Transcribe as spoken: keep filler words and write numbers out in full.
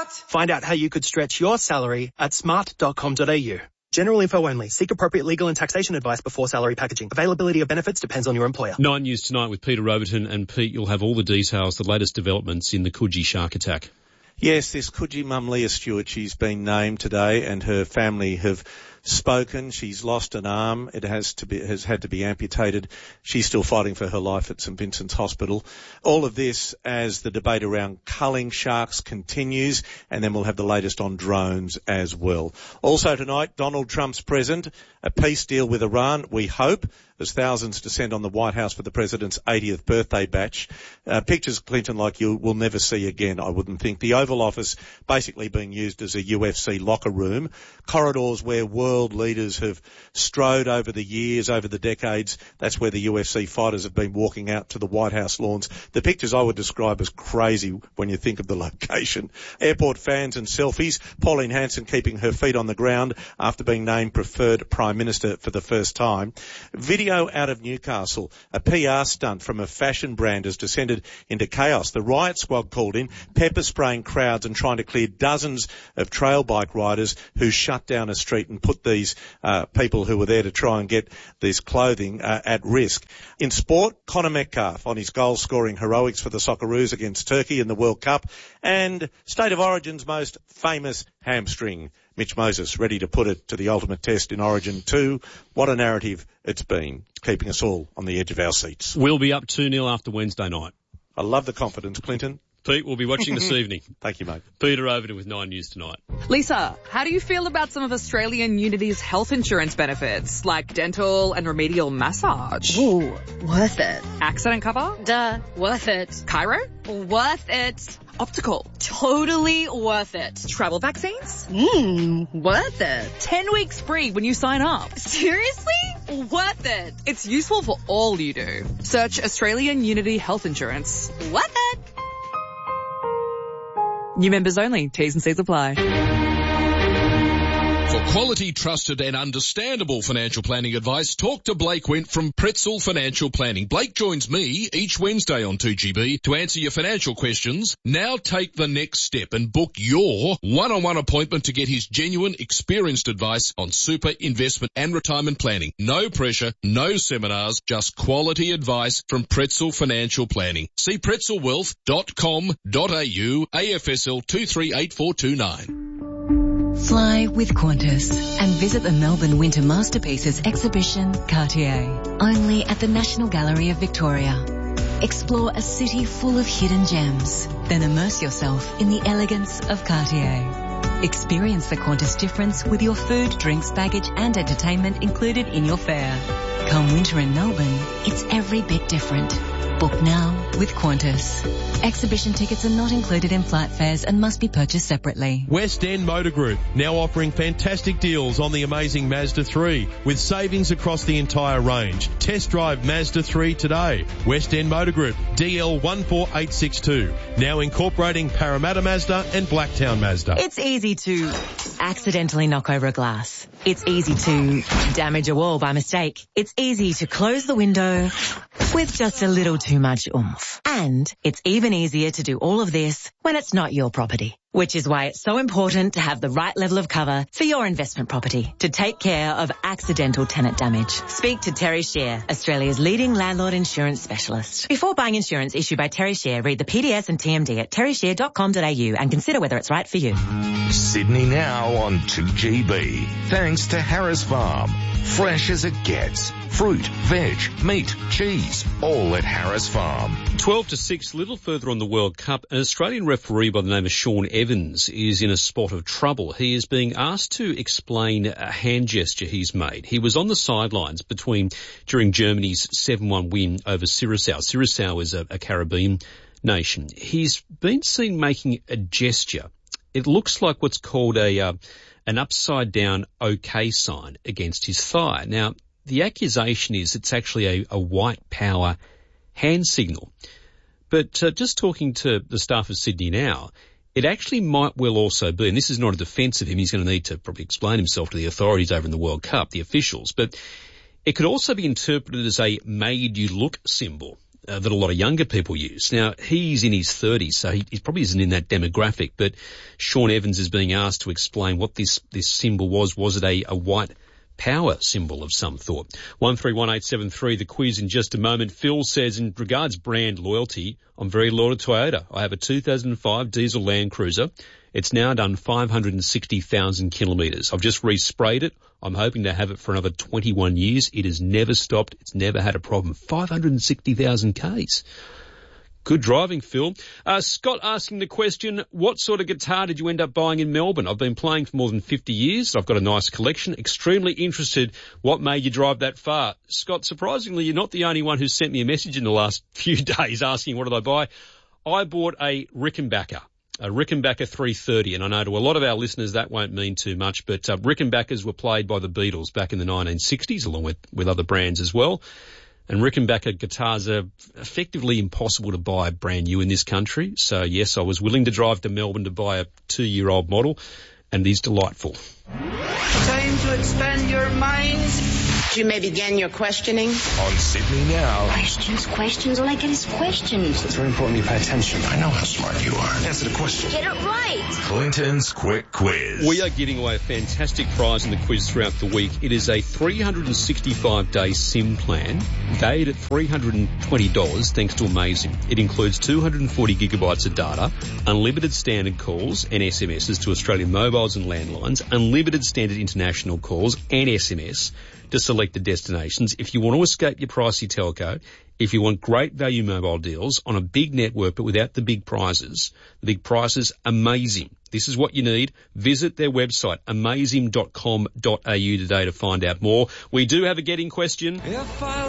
Smart! Find out how you could stretch your salary at smart dot com dot a u. General info only. Seek appropriate legal and taxation advice before salary packaging. Availability of benefits depends on your employer. Nine News Tonight with Peter Roberton. And Pete, you'll have all the details, the latest developments in the Coogee shark attack. Yes, this Coogee mum, Leah Stewart, she's been named today and her family have spoken. She's lost an arm. It has to be, has had to be amputated. She's still fighting for her life at St Vincent's Hospital. All of this as the debate around culling sharks continues, and then we'll have the latest on drones as well. Also tonight, Donald Trump's present, a peace deal with Iran, we hope, as thousands descend on the White House for the president's eightieth birthday batch. Uh, pictures, Clinton, like you will never see again, I wouldn't think. The Oval Office basically being used as a U F C locker room. Corridors where world leaders have strode over the years, over the decades. That's where the U F C fighters have been walking out to the White House lawns. The pictures I would describe as crazy when you think of the location. Airport fans and selfies. Pauline Hanson keeping her feet on the ground after being named preferred Prime Minister for the first time. Video out of Newcastle. A P R stunt from a fashion brand has descended into chaos. The riot squad called in, pepper spraying crowds and trying to clear dozens of trail bike riders who shut down a street and put these uh, people who were there to try and get this clothing uh, at risk. In sport, Conor Metcalf on his goal-scoring heroics for the Socceroos against Turkey in the World Cup, and State of Origin's most famous hamstring. Mitch Moses ready to put it to the ultimate test in Origin two. What a narrative it's been, keeping us all on the edge of our seats. We'll be up two nil after Wednesday night. I love the confidence, Clinton. Pete, we'll be watching this evening. Thank you, mate. Peter Overton with Nine News Tonight. Lisa, how do you feel about some of Australian Unity's health insurance benefits, like dental and remedial massage? Ooh, worth it. Accident cover? Duh, worth it. Chiro? Worth it. Optical? Totally worth it. Travel vaccines? Mmm, worth it. Ten weeks free when you sign up. Seriously? Worth it. It's useful for all you do. Search Australian Unity Health Insurance. Worth it. New members only. T's and C's apply. For quality, trusted and understandable financial planning advice, talk to Blake Went from Pretzel Financial Planning. Blake joins me each Wednesday on two G B to answer your financial questions. Now take the next step and book your one-on-one appointment to get his genuine, experienced advice on super, investment and retirement planning. No pressure, no seminars, just quality advice from Pretzel Financial Planning. See pretzel wealth dot com dot a u, A F S L two three eight four two nine. Fly with Qantas and visit the Melbourne Winter Masterpieces exhibition, Cartier, only at the National Gallery of Victoria. Explore a city full of hidden gems, then immerse yourself in the elegance of Cartier. Experience the Qantas difference with your food, drinks, baggage and entertainment included in your fare. Come winter in Melbourne, it's every bit different. Book now with Qantas. Exhibition tickets are not included in flight fares and must be purchased separately. West End Motor Group, now offering fantastic deals on the amazing Mazda three with savings across the entire range. Test drive Mazda three today. West End Motor Group, D L one four eight six two, now incorporating Parramatta Mazda and Blacktown Mazda. It's easy to accidentally knock over a glass. It's easy to damage a wall by mistake. It's easy to close the window with just a little too much oomph. And it's even easier to do all of this when it's not your property. Which is why it's so important to have the right level of cover for your investment property to take care of accidental tenant damage. Speak to Terry Shear, Australia's leading landlord insurance specialist. Before buying insurance issued by Terry Shear, read the P D S and T M D at terry shear dot com dot a u and consider whether it's right for you. Sydney now on two G B. Thanks to Harris Farm. Fresh as it gets. Fruit, veg, meat, cheese, all at Harris Farm. twelve to six, a little further on the World Cup, an Australian referee by the name of Sean Evans is in a spot of trouble. He is being asked to explain a hand gesture he's made. He was on the sidelines between during Germany's seven one win over Curaçao. Curaçao is a, a Caribbean nation. He's been seen making a gesture. It looks like what's called a uh, an upside-down OK sign against his thigh. Now, the accusation is it's actually a, a white power hand signal. But uh, just talking to the staff of Sydney Now, it actually might well also be, and this is not a defence of him, he's going to need to probably explain himself to the authorities over in the World Cup, the officials, but it could also be interpreted as a made you look symbol. uh, that a lot of younger people use. Now, he's in his thirties, so he, he probably isn't in that demographic, but Sean Evans is being asked to explain what this, this symbol was. Was it a, a white power symbol of some thought? one three one eight seven three, the quiz in just a moment. Phil says, in regards brand loyalty, I'm very loyal to Toyota. I have a two thousand five diesel Land Cruiser. It's now done five hundred sixty thousand kilometres. I've just resprayed it. I'm hoping to have it for another twenty-one years. It has never stopped. It's never had a problem. five hundred sixty thousand Ks. Good driving, Phil. Uh, Scott asking the question, what sort of guitar did you end up buying in Melbourne? I've been playing for more than fifty years. I've got a nice collection. Extremely interested. What made you drive that far? Scott, surprisingly, you're not the only one who's sent me a message in the last few days asking what did I buy. I bought a Rickenbacker. A Rickenbacker three thirty, and I know to a lot of our listeners that won't mean too much, but uh, Rickenbackers were played by the Beatles back in the nineteen sixties, along with, with other brands as well. And Rickenbacker guitars are effectively impossible to buy brand new in this country. So, yes, I was willing to drive to Melbourne to buy a two-year-old model, and it is delightful. Time to expand your minds. You may begin your questioning. On Sydney Now. Questions, questions, all I get is questions. It's very important you pay attention. I know how smart you are. Answer the question. Get it right. Clinton's Quick Quiz. We are giving away a fantastic prize in the quiz throughout the week. It is a three hundred sixty-five day SIM plan, valued at three hundred twenty dollars, thanks to Amazing. It includes two hundred forty gigabytes of data, unlimited standard calls and S M Ses to Australian mobiles and landlines, unlimited standard international calls and S M S to select the destinations. If you want to escape your pricey telco, if you want great value mobile deals on a big network but without the big prizes, the big prices, Amazing. This is what you need. Visit their website, amazing dot com dot a u today to find out more. We do have a getting question. If I